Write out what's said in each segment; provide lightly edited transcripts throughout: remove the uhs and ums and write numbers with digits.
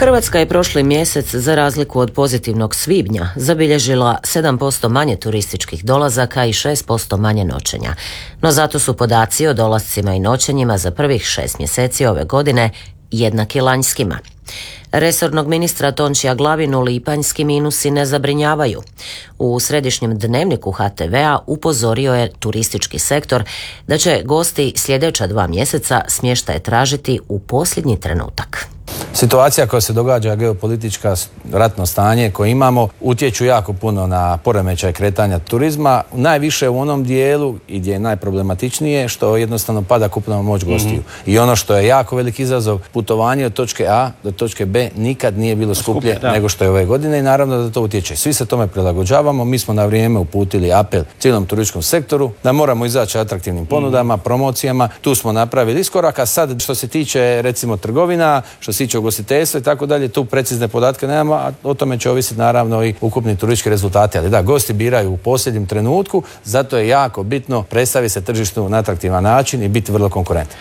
Hrvatska je prošli mjesec, za razliku od pozitivnog svibnja, zabilježila 7% manje turističkih dolazaka i 6% manje noćenja. No zato su podaci o dolascima i noćenjima za prvih 6 mjeseci ove godine jednaki lanjskima. Resornog ministra Tončija Glavinu lipanjski minusi ne zabrinjavaju. U središnjem dnevniku HTV-a upozorio je turistički sektor da će gosti sljedeća 2 mjeseca smještaj tražiti u posljednji trenutak. Situacija koja se događa, geopolitička, ratno stanje koje imamo, utječu jako puno na poremećaj kretanja turizma, najviše u onom dijelu i gdje je najproblematičnije što jednostavno pada kupovna moć gostiju. I ono što je jako veliki izazov, putovanje od točke A do točke B nikad nije bilo skuplje nego što je ove godine i naravno da to utječe. Svi se tome prilagođavamo, mi smo na vrijeme uputili apel cijelom turističkom sektoru da moramo izaći atraktivnim ponudama, promocijama, tu smo napravili iskorak, a sad što se tiče recimo trgovina, što se tiče ugostiteljstva i tako dalje, tu precizne podatke nemamo, a o tome će ovisiti naravno i ukupni turistički rezultati. Ali da, gosti biraju u posljednjem trenutku, zato je jako bitno predstaviti se tržištu na atraktivan način i biti vrlo konkurentan.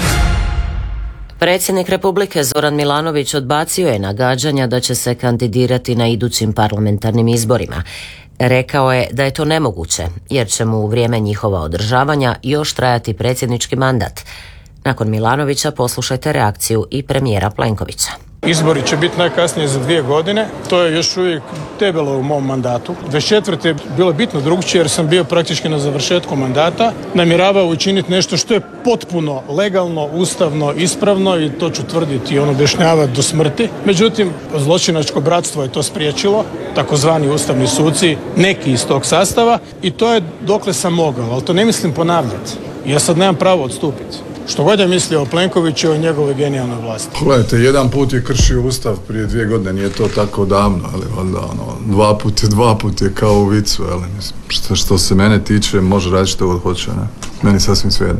Predsjednik Republike Zoran Milanović odbacio je nagađanja da će se kandidirati na idućim parlamentarnim izborima. Rekao je da je to nemoguće, jer će mu u vrijeme njihova održavanja još trajati predsjednički mandat. Nakon Milanovića poslušajte reakciju i premijera Plenkovića. Izbori će biti najkasnije za 2 godine, to je još uvijek debelo u mom mandatu. 24. je bilo bitno drugčije jer sam bio praktički na završetku mandata. Namjeravao učiniti nešto što je potpuno legalno, ustavno, ispravno i to ću tvrditi i objašnjavati do smrti. Međutim, zločinačko bratstvo je to spriječilo, takozvani ustavni suci, neki iz tog sastava i to je dokle sam mogao, ali to ne mislim ponavljati. Ja sad nemam pravo odstupiti. Što god je mislio o Plenkoviću i o njegovoj genijalnoj vlasti. Gledajte, jedan put je kršio Ustav prije 2 godine, nije to tako davno, ali valjda dva put je kao u vicu, ali mislim, što se mene tiče, može raditi što god hoće, ne? Meni sasvim svejedno.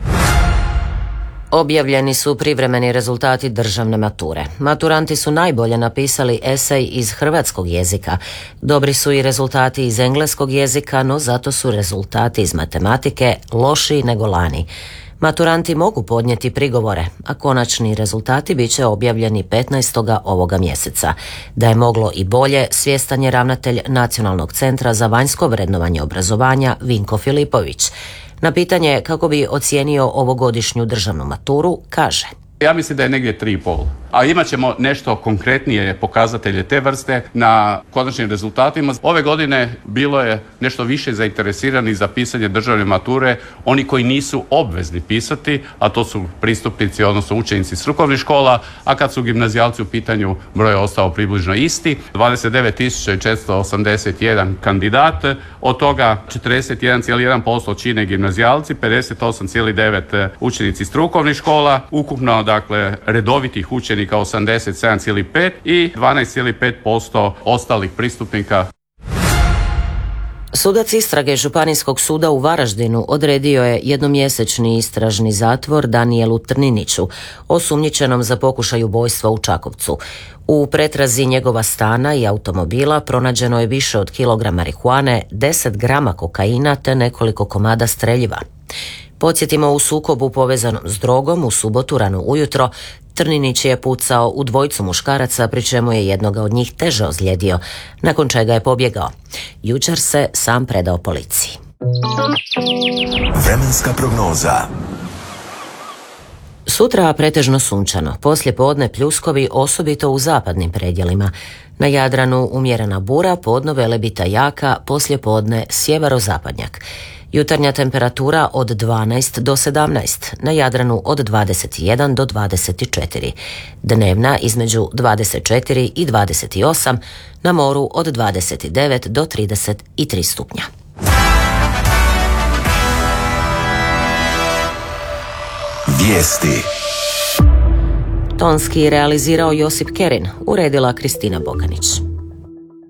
Objavljeni su privremeni rezultati državne mature. Maturanti su najbolje napisali esej iz hrvatskog jezika. Dobri su i rezultati iz engleskog jezika, no zato su rezultati iz matematike lošiji nego lani. Maturanti mogu podnijeti prigovore, a konačni rezultati bit će objavljeni 15. ovoga mjeseca. Da je moglo i bolje, svjestan je ravnatelj Nacionalnog centra za vanjsko vrednovanje obrazovanja Vinko Filipović. Na pitanje kako bi ocijenio ovogodišnju državnu maturu, kaže: Ja mislim da je negdje 3,5. A imat ćemo nešto konkretnije pokazatelje te vrste na konačnim rezultatima. Ove godine bilo je nešto više zainteresiranih za pisanje državne mature, oni koji nisu obvezni pisati, a to su pristupnici, odnosno učenici strukovnih škola, a kad su gimnazijalci u pitanju, broj je ostao približno isti. 29.481 kandidat, od toga 41,1% čine gimnazijalci, 58,9% učenici strukovnih škola, ukupno dakle redovitih učenika 87,5% i 12,5% ostalih pristupnika. Sudac istrage Županijskog suda u Varaždinu odredio je jednomjesečni istražni zatvor Danijelu Trniniću, osumnjičenom za pokušaj ubojstva u Čakovcu. U pretrazi njegova stana i automobila pronađeno je više od kilograma marihuane, 10 grama kokaina te nekoliko komada streljiva. Podsjetimo, u sukobu povezanom s drogom u subotu rano ujutro Trninić je pucao u 2 muškaraca, pri čemu je jednoga od njih teže ozlijedio, nakon čega je pobjegao. Jučer se sam predao policiji. Vremenska prognoza. Sutra pretežno sunčano, poslije podne pljuskovi osobito u zapadnim predjelima. Na Jadranu umjerena bura, podno velebita jaka, poslije podne sjeverozapadnjak. Jutarnja temperatura od 12 do 17, na Jadranu od 21 do 24. Dnevna između 24 i 28, na moru od 29 do 33 stupnja. Vijesti. Tonski realizirao Josip Kerin, uredila Kristina Boganić.